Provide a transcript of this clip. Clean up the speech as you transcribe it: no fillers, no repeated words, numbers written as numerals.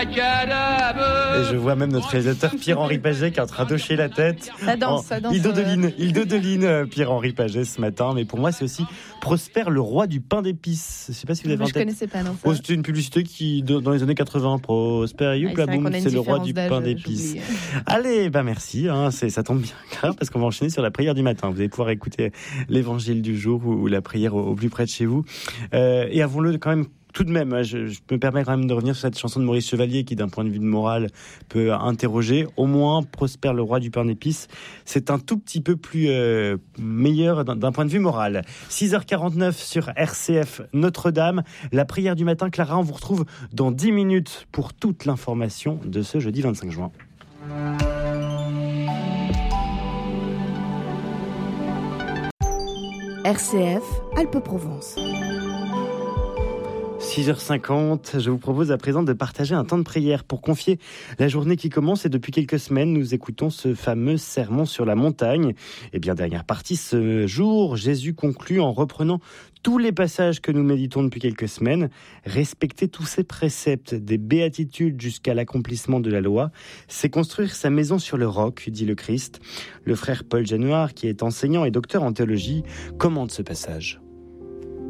Et je vois même notre réalisateur Pierre-Henri Paget qui est en train d'hocher la tête. Ça danse. Il dodeline Pierre-Henri Paget ce matin. Mais pour moi, c'est aussi Prosper, le roi du pain d'épices. Je ne sais pas si vous avez en tête. Je ne connaissais pas, non. C'était une publicité qui, dans les années 80, Prosper, c'est le roi du pain d'épices. Allez, merci. Ça tombe bien grave parce qu'on va enchaîner sur la prière du matin. Vous allez pouvoir écouter l'évangile du jour ou la prière au plus près de chez vous. Et avouons-le quand même, tout de même, je me permets quand même de revenir sur cette chanson de Maurice Chevalier qui, d'un point de vue de morale, peut interroger. Au moins, Prosper, le roi du pain d'épices, c'est un tout petit peu plus meilleur d'un point de vue moral. 6h49 sur RCF Notre-Dame. La prière du matin. Clara, on vous retrouve dans 10 minutes pour toute l'information de ce jeudi 25 juin. RCF Alpes-Provence. 6h50, je vous propose à présent de partager un temps de prière pour confier la journée qui commence. Et depuis quelques semaines, nous écoutons ce fameux sermon sur la montagne. Et bien, dernière partie, ce jour, Jésus conclut en reprenant tous les passages que nous méditons depuis quelques semaines. Respecter tous ces préceptes, des béatitudes jusqu'à l'accomplissement de la loi, c'est construire sa maison sur le roc, dit le Christ. Le frère Paul Januard, qui est enseignant et docteur en théologie, commente ce passage.